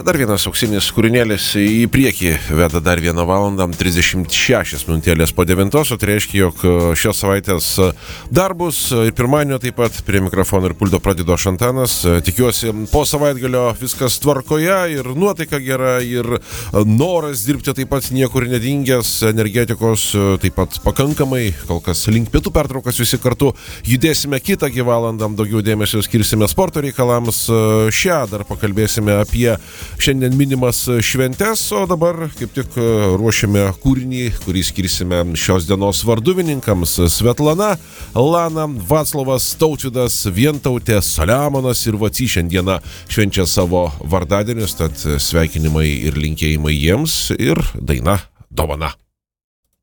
Dar vienas auksinis kūrinėlis į priekį veda dar 1 valandą 36 minutėlės po 9, o tai reiškia, jog šios savaitės darbus ir pirmadienio taip pat prie mikrofono ir pulto pradedu aš Antanas. Tikiuosi, po savaitgalio viskas tvarkoje ir nuotaika gera ir noras dirbti taip pat niekur nedingęs, energetikos taip pat pakankamai, kol kas link pietų pertraukas visi kartu judėsime kitą valandą, daugiau dėmesio skirsime sporto reikalams. Šią dar pakalbėsime apie šiandien minimas šventes, o dabar kaip tik ruošiame kūrinį, kurį skirsime šios dienos varduvininkams. Svetlana, Lana, Vaclovas, Tautvydas, Vientautė, Saliamonas ir Vacy šiandieną švenčia savo vardadienius, tad sveikinimai ir linkėjimai jiems ir daina Dovana.